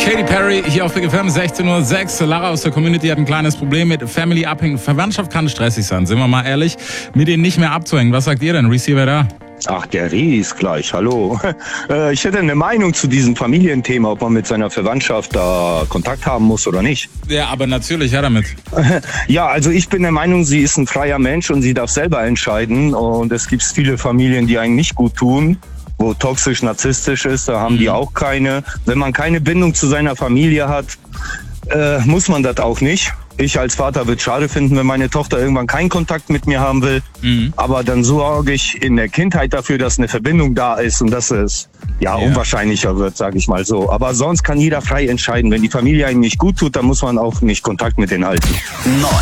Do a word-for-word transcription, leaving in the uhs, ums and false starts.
Katy Perry hier auf Big F M, sechzehn Uhr sechs. Lara aus der Community hat ein kleines Problem mit Family abhängen. Verwandtschaft kann stressig sein, sind wir mal ehrlich. Mit denen nicht mehr abzuhängen. Was sagt ihr denn? Receiver da? Ach, der Ries gleich, hallo. Äh, ich hätte eine Meinung zu diesem Familienthema, ob man mit seiner Verwandtschaft da Kontakt haben muss oder nicht. Ja, aber natürlich, ja damit. Ja, also ich bin der Meinung, sie ist ein freier Mensch und sie darf selber entscheiden. Und es gibt viele Familien, die einen nicht gut tun, wo toxisch, narzisstisch ist, da haben mhm. die auch keine. Wenn man keine Bindung zu seiner Familie hat, äh, muss man das auch nicht. Ich als Vater würde es schade finden, wenn meine Tochter irgendwann keinen Kontakt mit mir haben will. Mhm. Aber dann sorge ich in der Kindheit dafür, dass eine Verbindung da ist und dass es ja, ja. unwahrscheinlicher wird, sage ich mal so. Aber sonst kann jeder frei entscheiden. Wenn die Familie einem nicht gut tut, dann muss man auch nicht Kontakt mit denen halten.